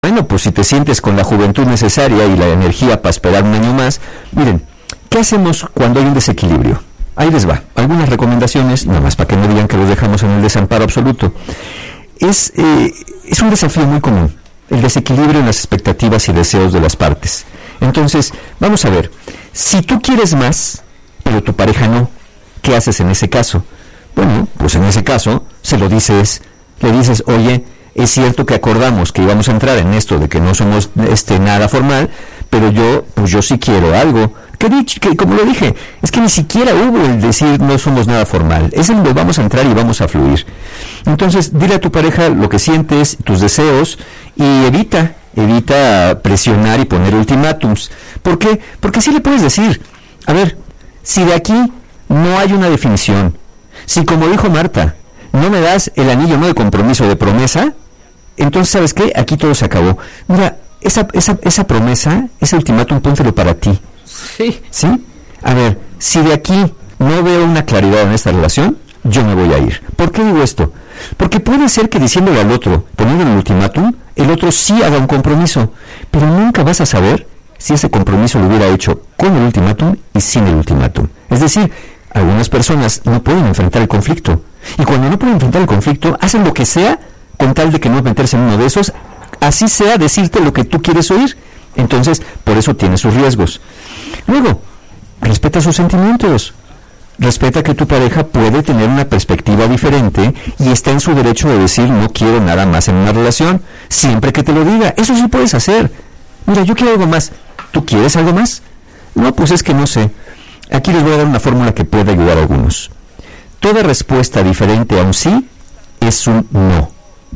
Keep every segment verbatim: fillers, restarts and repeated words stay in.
Bueno, pues si te sientes con la juventud necesaria y la energía para esperar un año más, miren, ¿qué hacemos cuando hay un desequilibrio? Ahí les va, algunas recomendaciones, nada más para que no digan que los dejamos en el desamparo absoluto. Es, eh, es un desafío muy común, el desequilibrio en las expectativas y deseos de las partes. Entonces, vamos a ver, si tú quieres más, pero tu pareja no, ¿qué haces en ese caso? Bueno, pues en ese caso, se lo dices, le dices, oye, es cierto que acordamos que íbamos a entrar en esto de que no somos este nada formal, pero yo, pues yo sí quiero algo. Que, que como lo dije, es que ni siquiera hubo el decir no somos nada formal. Es en donde vamos a entrar y vamos a fluir. Entonces, dile a tu pareja lo que sientes, tus deseos, y evita, evita presionar y poner ultimátums. ¿Por qué? Porque sí le puedes decir, a ver, si de aquí no hay una definición, si como dijo Marta, no me das el anillo no de compromiso, de promesa, entonces, ¿sabes qué? Aquí todo se acabó. Mira, esa, esa, esa promesa, ese ultimátum, póntelo para ti. Sí. ¿Sí? A ver, si de aquí no veo una claridad en esta relación, yo me voy a ir. ¿Por qué digo esto? Porque puede ser que diciéndole al otro, poniendo el ultimátum, el otro sí haga un compromiso, pero nunca vas a saber si ese compromiso lo hubiera hecho con el ultimátum y sin el ultimátum. Es decir, algunas personas no pueden enfrentar el conflicto. Y cuando no pueden enfrentar el conflicto, hacen lo que sea con tal de que no meterse en uno de esos, así sea decirte lo que tú quieres oír. Entonces, por eso tiene sus riesgos. Luego, respeta sus sentimientos. Respeta que tu pareja puede tener una perspectiva diferente y está en su derecho de decir no quiero nada más en una relación, siempre que te lo diga. Eso sí puedes hacer. Mira, yo quiero algo más. ¿Tú quieres algo más? No, pues es que no sé. Aquí les voy a dar una fórmula que puede ayudar a algunos. Toda respuesta diferente a un sí es un no.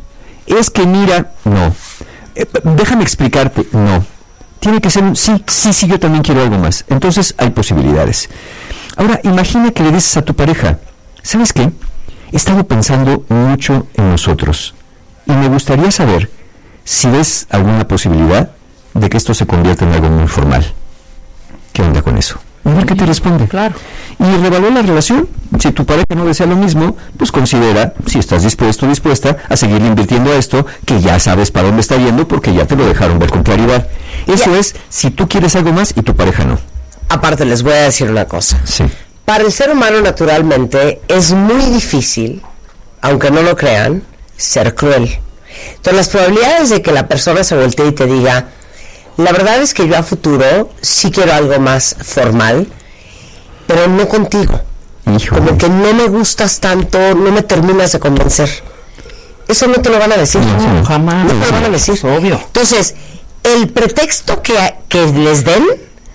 Es que mira, no. Eh, déjame explicarte, no. Tiene que ser un sí, sí, sí, yo también quiero algo más. Entonces hay posibilidades. Ahora, imagina que le dices a tu pareja, ¿sabes qué? He estado pensando mucho en nosotros y me gustaría saber si ves alguna posibilidad de que esto se convierta en algo muy formal. ¿Qué onda con eso? A ver qué te responde. Claro. Y revalúa la relación. Si tu pareja no desea lo mismo, pues considera si estás dispuesto o dispuesta a seguir invirtiendo a esto, que ya sabes para dónde está yendo porque ya te lo dejaron ver con claridad. Eso ya. Es si tú quieres algo más y tu pareja no. Aparte, les voy a decir una cosa. Sí. Para el ser humano, naturalmente, es muy difícil, aunque no lo crean, ser cruel. Entonces, las probabilidades de que la persona se voltee y te diga, la verdad es que yo a futuro sí quiero algo más formal, pero no contigo. Híjole. Como que no me gustas tanto, no me terminas de convencer. Eso no te lo van a decir. No, no, no, jamás. No te lo van a decir. Es obvio. Entonces, el pretexto que, que les den,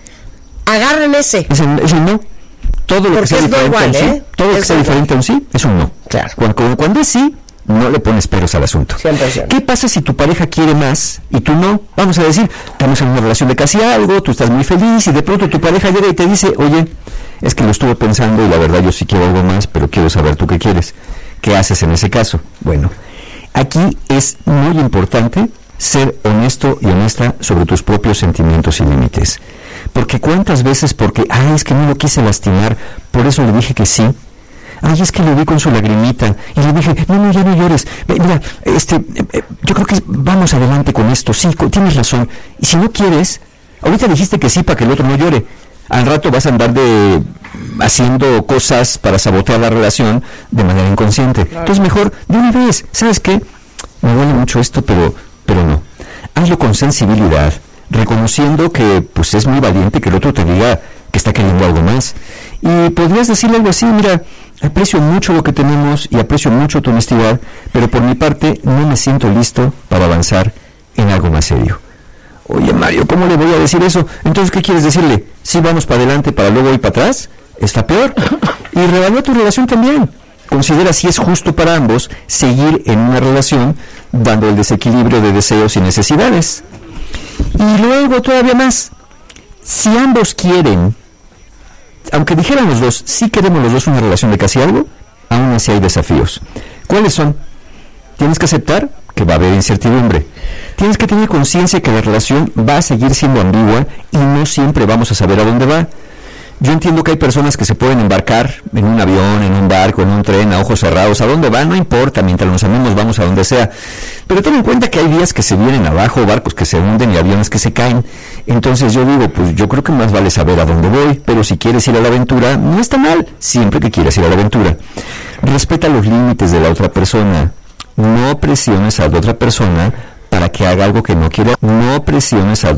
agarren ese. Es el, es el no. Todo lo Porque que sea es diferente igual, a un sí, ¿eh? todo lo que Es sea igual. diferente a un sí, es un no. Claro. Cuando, cuando es sí, no le pones peros al asunto. cien por ciento. ¿Qué pasa si tu pareja quiere más y tú no? Vamos a decir, estamos en una relación de casi algo, tú estás muy feliz y de pronto tu pareja llega y te dice, oye, es que lo estuve pensando y la verdad yo sí quiero algo más, pero quiero saber tú qué quieres. ¿Qué haces en ese caso? Bueno, aquí es muy importante ser honesto y honesta sobre tus propios sentimientos y límites. Porque cuántas veces porque, ay, es que no lo quise lastimar, por eso le dije que sí. Ay, es que lo vi con su lagrimita y le dije, no, no, ya no llores. Mira, este, eh, yo creo que vamos adelante con esto. Sí, tienes razón. Y si no quieres, ahorita dijiste que sí para que el otro no llore. Al rato vas a andar de haciendo cosas para sabotear la relación de manera inconsciente. Claro. Entonces mejor, de una vez, ¿sabes qué? Me duele mucho esto, pero, pero no. Hazlo con sensibilidad, reconociendo que pues es muy valiente que el otro te diga que está queriendo algo más. Y podrías decirle algo así, mira, aprecio mucho lo que tenemos y aprecio mucho tu honestidad, pero por mi parte no me siento listo para avanzar en algo más serio. Oye, Mario, ¿cómo le voy a decir eso? Entonces, ¿qué quieres decirle? ¿Sí vamos para adelante para luego ir para atrás? Está peor. Y revalúa tu relación también. Considera si es justo para ambos seguir en una relación dando el desequilibrio de deseos y necesidades. Y luego todavía más, si ambos quieren, aunque dijeran los dos, sí queremos los dos una relación de casi algo, aún así hay desafíos. ¿Cuáles son? Tienes que aceptar que va a haber incertidumbre. Tienes que tener conciencia que la relación va a seguir siendo ambigua y no siempre vamos a saber a dónde va. Yo entiendo que hay personas que se pueden embarcar en un avión, en un barco, en un tren, a ojos cerrados, a dónde van, no importa, mientras nos amemos vamos a donde sea. Pero ten en cuenta que hay vías que se vienen abajo, barcos que se hunden y aviones que se caen. Entonces yo digo, pues yo creo que más vale saber a dónde voy, pero si quieres ir a la aventura, no está mal, siempre que quieras ir a la aventura. Respeta los límites de la otra persona, no presiones a la otra persona para que haga algo que no quiere, no presiones a la